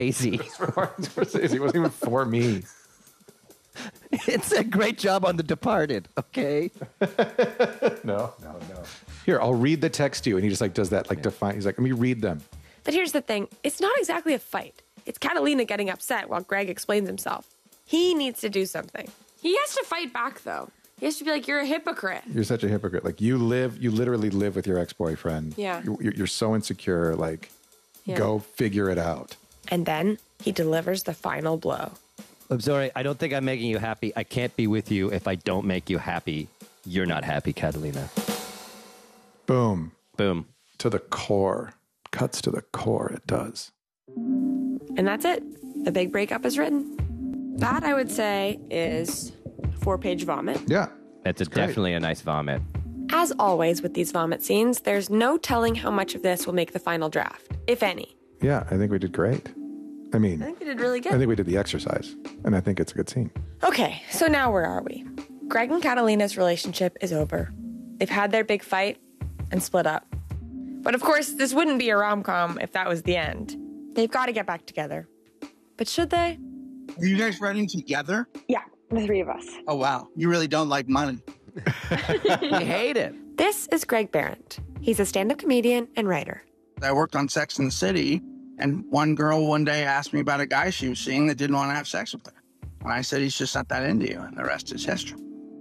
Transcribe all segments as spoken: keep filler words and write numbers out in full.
Scorsese. It was for Martin Scorsese. It wasn't even for me. It's a great job on The Departed, okay? No, no, no. Here, I'll read the text to you. And he just like does that, like define. He's like, let me read them. But here's the thing. It's not exactly a fight. It's Catalina getting upset while Greg explains himself. He needs to do something. He has to fight back, though. He has to be like, you're a hypocrite. You're such a hypocrite. Like you live, you literally live with your ex-boyfriend. Yeah. You're, you're so insecure. Like, Yeah. go figure it out. And then he delivers the final blow. I'm sorry. I don't think I'm making you happy. I can't be with you if I don't make you happy. You're not happy, Catalina. Boom. Boom. To the core. Cuts to the core. It does. And that's it. The big breakup is written. That, I would say, is a four-page vomit. Yeah. That's a, definitely a nice vomit. As always with these vomit scenes, there's no telling how much of this will make the final draft, if any. Yeah, I think we did great. I mean, I think we did really good. I think we did the exercise, and I think it's a good scene. Okay, so now where are we? Greg and Catalina's relationship is over. They've had their big fight and split up. But of course, this wouldn't be a rom-com if that was the end. They've got to get back together. But should they? Are you guys writing together? Yeah, the three of us. Oh, wow. You really don't like money. We hate it. This is Greg Behrendt. He's a stand-up comedian and writer. I worked on Sex and the City, and one girl one day asked me about a guy she was seeing that didn't want to have sex with her. And I said, he's just not that into you, and the rest is history.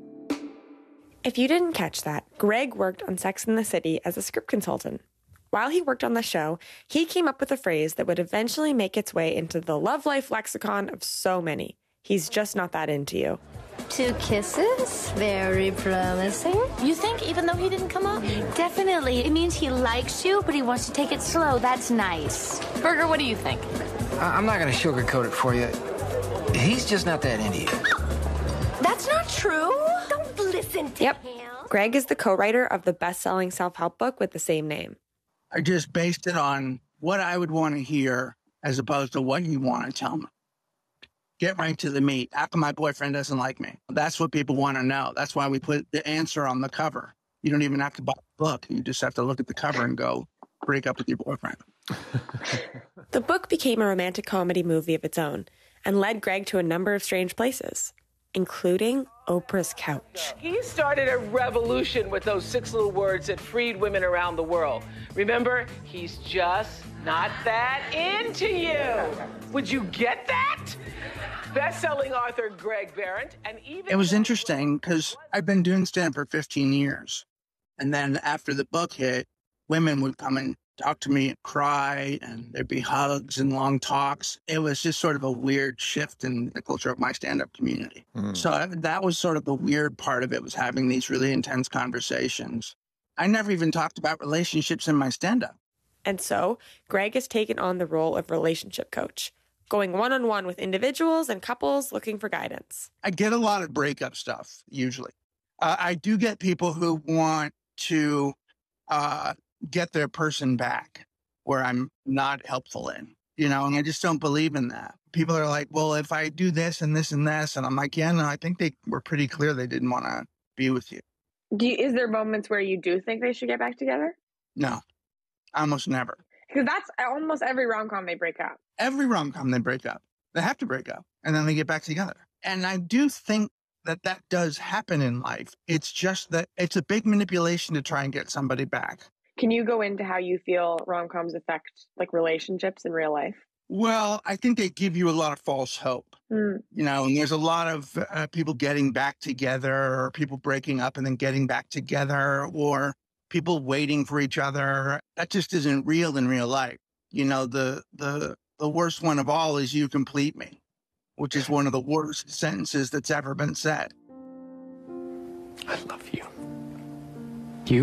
If you didn't catch that, Greg worked on Sex and the City as a script consultant. While he worked on the show, he came up with a phrase that would eventually make its way into the love life lexicon of so many. He's just not that into you. Two kisses? Very promising. You think, even though he didn't come up? Definitely. It means he likes you, but he wants to take it slow. That's nice. Berger, what do you think? I'm not going to sugarcoat it for you. He's just not that into you. That's not true. Don't listen to Yep. him. Greg is the co-writer of the best-selling self-help book with the same name. I just based it on what I would want to hear as opposed to what you want to tell me. Get right to the meat. How come my boyfriend doesn't like me? That's what people want to know. That's why we put the answer on the cover. You don't even have to buy the book. You just have to look at the cover and go, break up with your boyfriend. The book became a romantic comedy movie of its own and led Greg to a number of strange places, including Oprah's couch. He started a revolution with those six little words that freed women around the world. Remember, he's just not that into you. Would you get that? Best-selling author Greg Behrendt, and even... It was interesting because I've been doing stand-up for fifteen years. And then after the book hit, women would come and talk to me and cry, and there'd be hugs and long talks. It was just sort of a weird shift in the culture of my stand-up community. Mm. So that was sort of the weird part of it, was having these really intense conversations. I never even talked about relationships in my stand-up. And so Greg has taken on the role of relationship coach, going one-on-one with individuals and couples looking for guidance. I get a lot of breakup stuff, usually. Uh, I do get people who want to uh, get their person back where I'm not helpful in, you know, and I just don't believe in that. People are like, well, if I do this and this and this, and I'm like, yeah, no, I think they were pretty clear they didn't want to be with you. Do you, is there moments where you do think they should get back together? No, almost never. Because that's almost every rom-com they break up. Every rom-com they break up. They have to break up, and then they get back together. And I do think that that does happen in life. It's just that it's a big manipulation to try and get somebody back. Can you go into how you feel rom-coms affect like relationships in real life? Well, I think they give you a lot of false hope, mm. you know, and there's a lot of uh, people getting back together, or people breaking up and then getting back together, or people waiting for each other. That just isn't real in real life. You know, the the the worst one of all is "you complete me," which is one of the worst sentences that's ever been said. I love you. You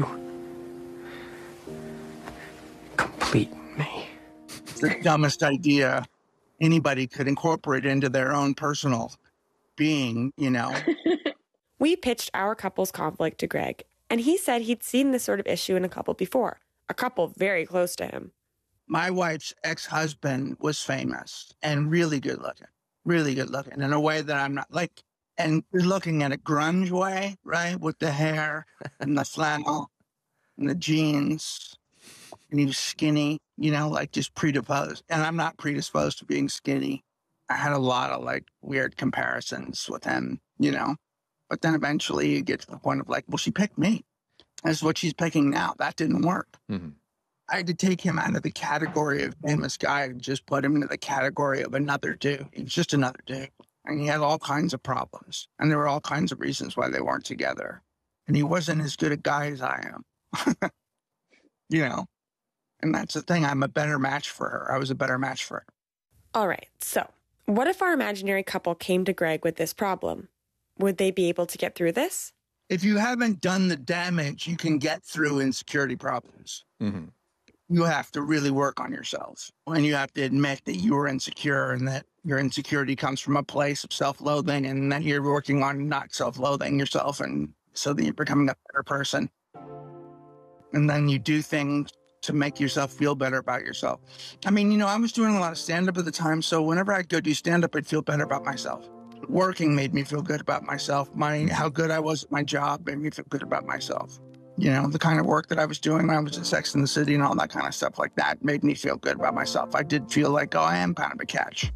complete me. It's the dumbest idea anybody could incorporate into their own personal being, you know. We pitched our couple's conflict to Greg, and he said he'd seen this sort of issue in a couple before, a couple very close to him. My wife's ex-husband was famous and really good looking, really good looking in a way that I'm not like, and you're looking at a grunge way, right? With the hair and the flannel and the jeans. and he was skinny, you know, like just predisposed. And I'm not predisposed to being skinny. I had a lot of like weird comparisons with him, you know. But then eventually you get to the point of like, well, she picked me. That's what she's picking now. That didn't work. Mm-hmm. I had to take him out of the category of famous guy and just put him into the category of another dude. He was just another dude. And he had all kinds of problems. And there were all kinds of reasons why they weren't together. And he wasn't as good a guy as I am. You know? And that's the thing. I'm a better match for her. I was a better match for her. All right. So what if our imaginary couple came to Greg with this problem? Would they be able to get through this? If you haven't done the damage, you can get through insecurity problems. Mm-hmm. You have to really work on yourself. And you have to admit that you are insecure and that your insecurity comes from a place of self-loathing, and that you're working on not self-loathing yourself, and so that you're becoming a better person. And then you do things to make yourself feel better about yourself. I mean, you know, I was doing a lot of stand-up at the time, so whenever I'd go do stand-up, I'd feel better about myself. Working made me feel good about myself. My how good I was at my job made me feel good about myself. You know, the kind of work that I was doing when I was in Sex and the City and all that kind of stuff like that made me feel good about myself. I did feel like, oh, I am kind of a catch.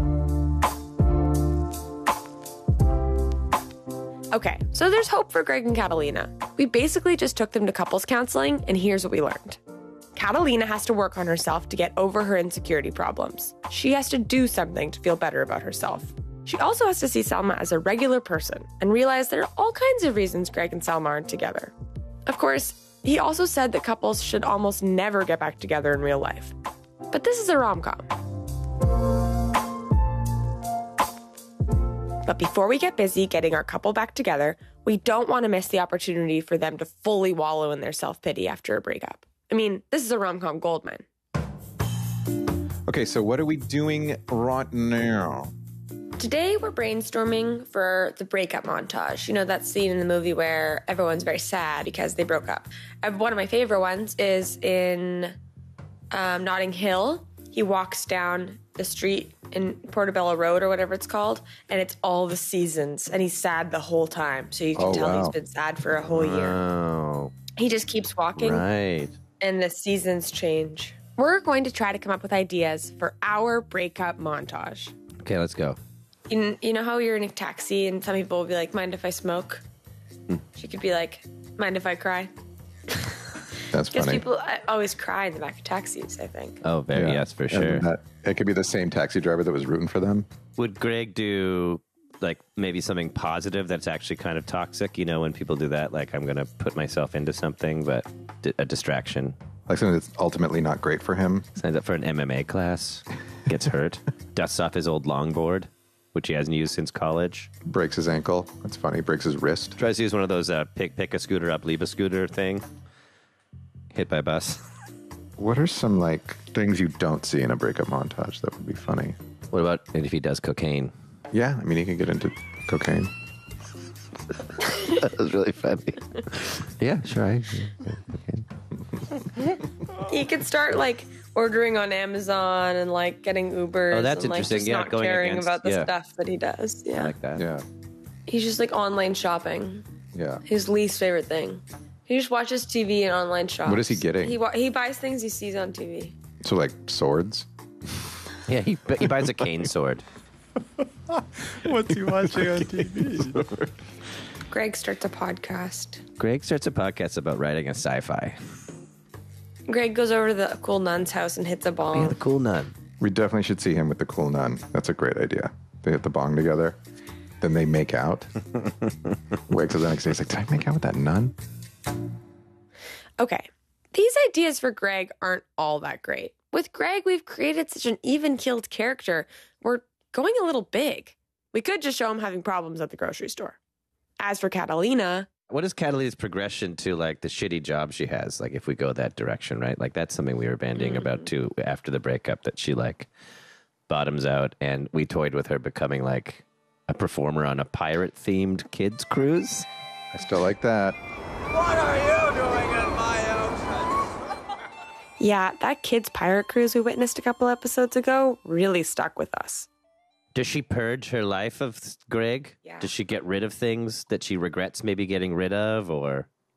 Okay, so there's hope for Greg and Catalina. We basically just took them to couples counseling, and here's what we learned. Catalina has to work on herself to get over her insecurity problems. She has to do something to feel better about herself. She also has to see Selma as a regular person and realize there are all kinds of reasons Greg and Selma aren't together. Of course, he also said that couples should almost never get back together in real life. But this is a rom-com. But before we get busy getting our couple back together, we don't want to miss the opportunity for them to fully wallow in their self-pity after a breakup. I mean, this is a rom-com goldmine. Okay, so what are we doing right now? Today, we're brainstorming for the breakup montage. You know, that scene in the movie where everyone's very sad because they broke up. One of my favorite ones is in um, Notting Hill. He walks down the street in Portobello Road or whatever it's called, and it's all the seasons, and he's sad the whole time. So you can oh, tell wow. he's been sad for a whole year. Oh. He just keeps walking, right. and the seasons change. We're going to try to come up with ideas for our breakup montage. Okay, let's go. You, you know how you're in a taxi and some people will be like, mind if I smoke? Hmm. She could be like, mind if I cry? That's funny. Because people always cry in the back of taxis, I think. Oh, very, yeah. yes, for sure. That, it could be the same taxi driver that was rooting for them. Would Greg do, like, maybe something positive that's actually kind of toxic? You know, when people do that, like, I'm going to put myself into something, but d- a distraction. Like something that's ultimately not great for him. Signs up for an M M A class, gets hurt, dusts off his old longboard, which he hasn't used since college. Breaks his ankle. That's funny. Breaks his wrist. Tries to use one of those uh, pick, pick a scooter up, leave a scooter thing. Hit by a bus. What are some, like, things you don't see in a breakup montage that would be funny? What about if he does cocaine? Yeah, I mean, he can get into cocaine. That was really funny. Yeah, sure. I, yeah, he could start, like, ordering on Amazon and, like, getting Ubers. Oh, that's and, like, interesting. just Yeah, not going caring against, about the yeah. stuff that he does. Yeah. I like that. Yeah. He's just, like, online shopping. Yeah. His least favorite thing. He just watches T V and online shops. What is he getting? He wa- he buys things he sees on T V. So, like, swords? Yeah, he, he buys a cane sword. What's he watching on T V? Greg starts a podcast. Greg starts a podcast about writing a sci-fi. Greg goes over to the cool nun's house and hits a bong. Yeah, the cool nun. We definitely should see him with the cool nun. That's a great idea. They hit the bong together. Then they make out. Wakes up the next day. He's like, did I make out with that nun? Okay. These ideas for Greg aren't all that great. With Greg, we've created such an even-keeled character. We're going a little big. We could just show him having problems at the grocery store. As for Catalina... What is Catalina's progression to, like, the shitty job she has? Like, if we go that direction, right? Like, that's something we were bandying mm. about, too, after the breakup, that she, like, bottoms out. And we toyed with her becoming, like, a performer on a pirate-themed kids' cruise. I still like that. What are you doing in my ocean? Yeah, that kids' pirate cruise we witnessed a couple episodes ago really stuck with us. Does she purge her life of Greg? Yeah. Does she get rid of things that she regrets maybe getting rid of, or?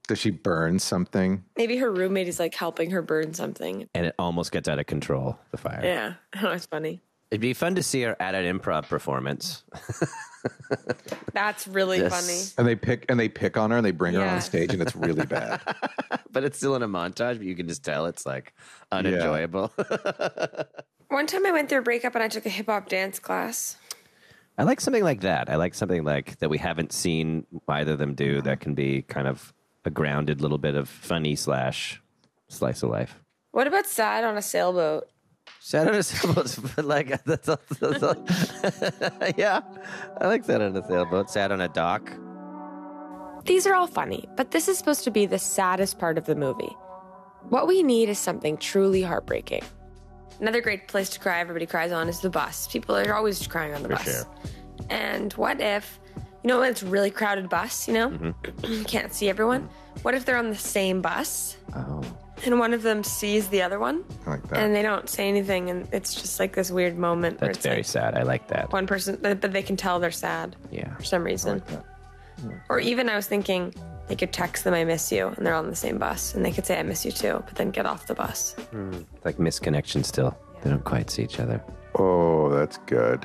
Does she burn something? Maybe her roommate is like helping her burn something. And it almost gets out of control, the fire. Yeah, that's funny. It'd be fun to see her at an improv performance. That's really Yes. funny. And they pick and they pick on her and they bring her Yeah. on stage and it's really bad. But it's still in a montage, but you can just tell it's like unenjoyable. One time I went through a breakup and I took a hip hop dance class. I like something like that. I like something like that we haven't seen either of them do that can be kind of a grounded little bit of funny slash slice of life. What about Sad on a Sailboat? Sad on a sailboat, but like, that's all, that's all. Yeah, I like Sad on a sailboat. Sad on a dock. These are all funny, but this is supposed to be the saddest part of the movie. What we need is something truly heartbreaking. Another great place to cry, everybody cries on, is the bus. People are always crying on the For bus. sure. And what if, you know, when it's a really crowded bus, you know, Mm-hmm. you can't see everyone. What if they're on the same bus Oh, and one of them sees the other one I like that. and they don't say anything and it's just like this weird moment where that's it's very like sad. I like that. one person, but they can tell they're sad Yeah. for some reason. Or even I was thinking they could text them, I miss you, and they're on the same bus and they could say, I miss you too, but then get off the bus. It's like misconnection still. They don't quite see each other. Oh, that's good.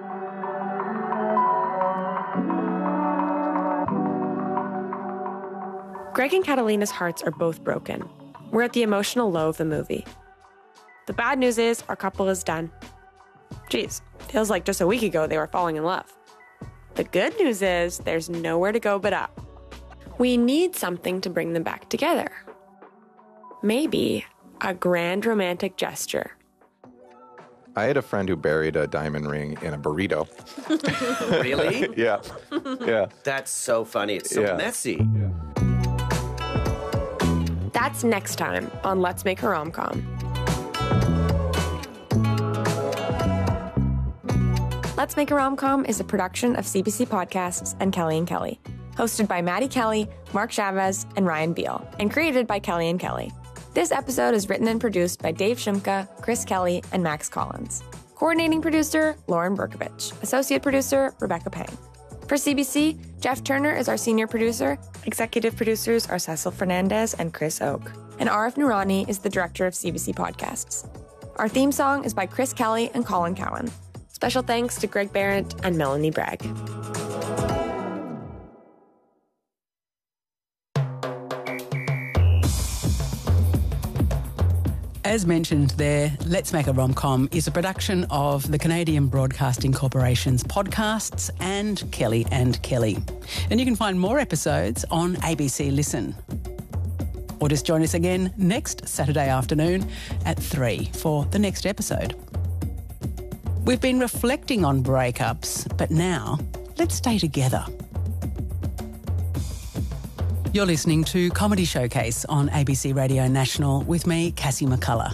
Greg and Catalina's hearts are both broken. We're at the emotional low of the movie. The bad news is our couple is done. Geez, feels like just a week ago they were falling in love. The good news is there's nowhere to go but up. We need something to bring them back together. Maybe a grand romantic gesture. I had a friend who buried a diamond ring in a burrito. Really? Yeah. Yeah. That's so funny. It's so Yeah. messy. That's next time on Let's Make a Rom-Com. Let's Make a Rom-Com is a production of C B C Podcasts and Kelly and Kelly. Hosted by Maddie Kelly, Mark Chavez, and Ryan Beal, and created by Kelly and Kelly. This episode is written and produced by Dave Shimka, Chris Kelly, and Max Collins. Coordinating producer, Lauren Berkovich. Associate producer, Rebecca Pang. For C B C, Jeff Turner is our senior producer. Executive producers are Cecil Fernandez and Chris Oak. And Arif Noorani is the director of C B C Podcasts. Our theme song is by Chris Kelly and Colin Cowan. Special thanks to Greg Barrett and Melanie Bragg. As mentioned there, Let's Make a Rom-Com is a production of the Canadian Broadcasting Corporation's podcasts and Kelly and Kelly. And you can find more episodes on A B C Listen. Or just join us again next Saturday afternoon at three for the next episode. We've been reflecting on breakups, but now let's stay together. You're listening to Comedy Showcase on A B C Radio National with me, Cassie McCullough.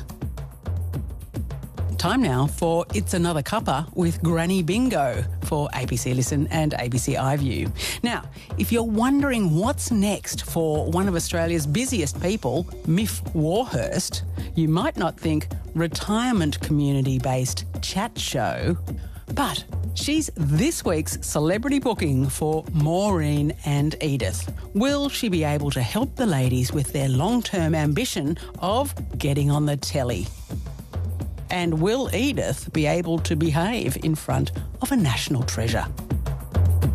Time now for It's Another Cuppa with Granny Bingo for A B C Listen and A B C iView. Now, if you're wondering what's next for one of Australia's busiest people, Miff Warhurst, you might not think retirement community-based chat show, but she's this week's celebrity booking for Maureen and Edith. Will she be able to help the ladies with their long-term ambition of getting on the telly? And will Edith be able to behave in front of a national treasure?